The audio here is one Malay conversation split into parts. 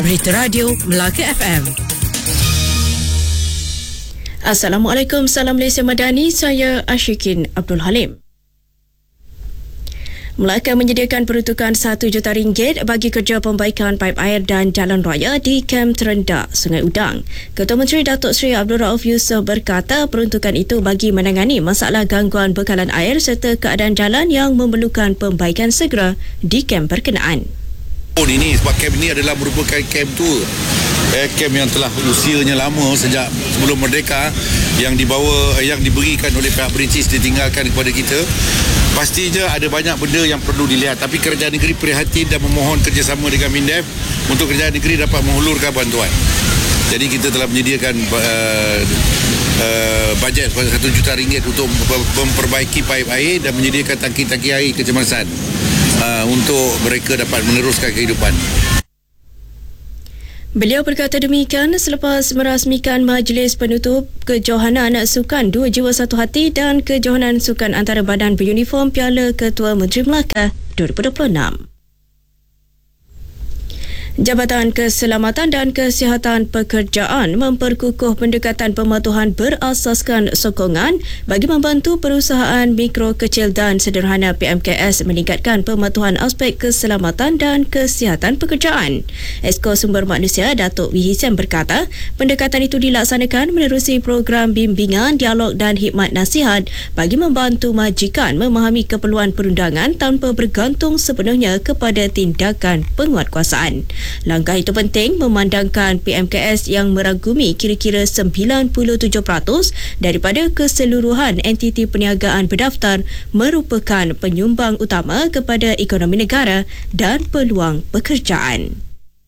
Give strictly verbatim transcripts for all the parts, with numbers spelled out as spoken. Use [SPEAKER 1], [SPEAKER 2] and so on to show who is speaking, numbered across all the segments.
[SPEAKER 1] Berita Radio Melaka F M. Assalamualaikum, salam Malaysia Madani, saya Ashikin Abdul Halim. Melaka menyediakan peruntukan satu juta ringgit bagi kerja pembaikan paip air dan jalan raya di kem terendah Sungai Udang. Ketua Menteri Datuk Seri Abdul Rauf Yusof berkata peruntukan itu bagi menangani masalah gangguan bekalan air serta keadaan jalan yang memerlukan pembaikan segera di kem berkenaan.
[SPEAKER 2] Oh, ini sebab kem ini adalah merupakan kem tua. Eh, kem yang telah usianya lama sejak sebelum merdeka, yang dibawa yang diberikan oleh pihak British, ditinggalkan kepada kita. Pastinya ada banyak benda yang perlu dilihat, tapi kerajaan negeri prihatin dan memohon kerjasama dengan Mindef untuk kerajaan negeri dapat menghulurkan bantuan. Jadi kita telah menyediakan uh, uh, bajet satu juta ringgit untuk memperbaiki paip air dan menyediakan tangki-tangki air kecemasan uh, untuk mereka dapat meneruskan kehidupan.
[SPEAKER 1] Beliau berkata demikian selepas merasmikan Majlis Penutup Kejohanan Sukan Dua Jiwa Satu Hati dan Kejohanan Sukan Antara Badan Beruniform Piala Ketua Menteri Melaka dua ribu dua puluh enam. Jabatan Keselamatan dan Kesihatan Pekerjaan memperkukuh pendekatan pematuhan berasaskan sokongan bagi membantu perusahaan mikro, kecil dan sederhana P M K S meningkatkan pematuhan aspek keselamatan dan kesihatan pekerjaan. Esko Sumber Manusia Datuk Wee Hee berkata, pendekatan itu dilaksanakan menerusi program bimbingan, dialog dan khidmat nasihat bagi membantu majikan memahami keperluan perundangan tanpa bergantung sepenuhnya kepada tindakan penguatkuasaan. Langkah itu penting memandangkan P M K S yang meragumi kira-kira sembilan puluh tujuh peratus daripada keseluruhan entiti perniagaan berdaftar merupakan penyumbang utama kepada ekonomi negara dan peluang pekerjaan.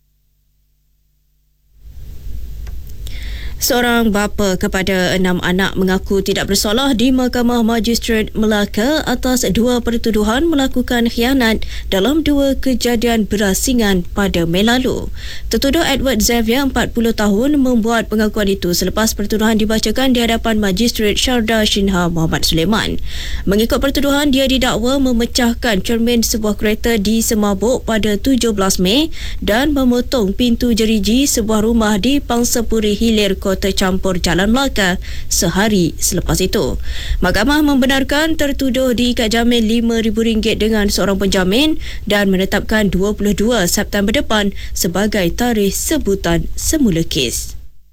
[SPEAKER 1] Seorang bapa kepada enam anak mengaku tidak bersalah di Mahkamah Magistrate Melaka atas dua pertuduhan melakukan khianat dalam dua kejadian berasingan pada Mei lalu. Tertuduh Edward Xavier, empat puluh tahun, membuat pengakuan itu selepas pertuduhan dibacakan di hadapan Magistrate Syarda Shinha Muhammad Sulaiman. Mengikut pertuduhan, dia didakwa memecahkan cermin sebuah kereta di Semabuk pada tujuh belas Mei dan memotong pintu jeriji sebuah rumah di Pangsapuri Hilir, Kota Campur, Jalan Melaka sehari selepas itu. Mahkamah membenarkan tertuduh diikat jamin lima ribu ringgit dengan seorang penjamin dan menetapkan dua puluh dua September depan sebagai tarikh sebutan semula kes.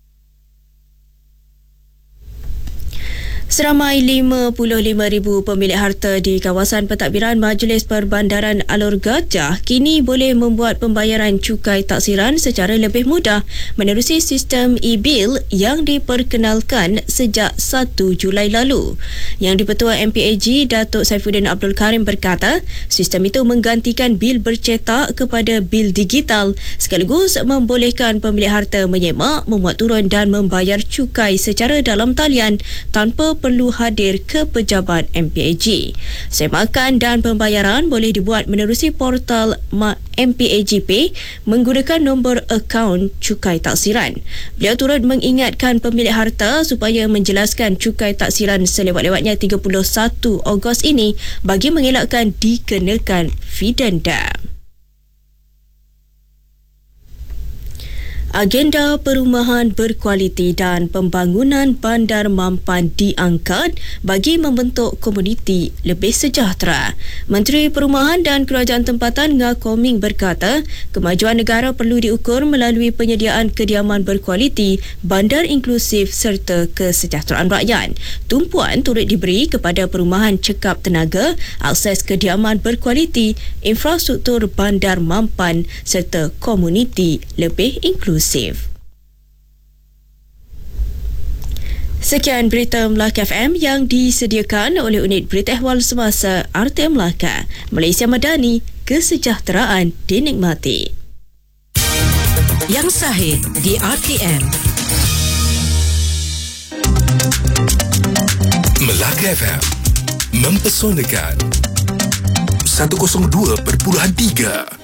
[SPEAKER 1] Seramai lima puluh lima ribu pemilik harta di kawasan pentadbiran Majlis Perbandaran Alor Gajah kini boleh membuat pembayaran cukai taksiran secara lebih mudah menerusi sistem e-bill yang diperkenalkan sejak satu Julai lalu. Yang di-Pertua M P A G Datuk Saifuddin Abdul Karim berkata, sistem itu menggantikan bil bercetak kepada bil digital sekaligus membolehkan pemilik harta menyemak, memuat turun dan membayar cukai secara dalam talian tanpa perlu hadir ke pejabat M P A G. Semakan dan pembayaran boleh dibuat menerusi portal M P A G Pay menggunakan nombor akaun cukai taksiran. Beliau turut mengingatkan pemilik harta supaya menjelaskan cukai taksiran selewat-lewatnya tiga puluh satu Ogos ini bagi mengelakkan dikenakan fee denda. Agenda perumahan berkualiti dan pembangunan bandar mampan diangkat bagi membentuk komuniti lebih sejahtera. Menteri Perumahan dan Kerajaan Tempatan Ngah Koming berkata, kemajuan negara perlu diukur melalui penyediaan kediaman berkualiti, bandar inklusif serta kesejahteraan rakyat. Tumpuan turut diberi kepada perumahan cekap tenaga, akses kediaman berkualiti, infrastruktur bandar mampan serta komuniti lebih inklusif. Sekian berita Melaka F M yang disediakan oleh unit berita ehwal semasa R T M Melaka. Malaysia Madani, kesejahteraan dinikmati.
[SPEAKER 3] Yang sahih di R T M.
[SPEAKER 4] Melaka F M mempesonakan seratus dua perpuluhan tiga.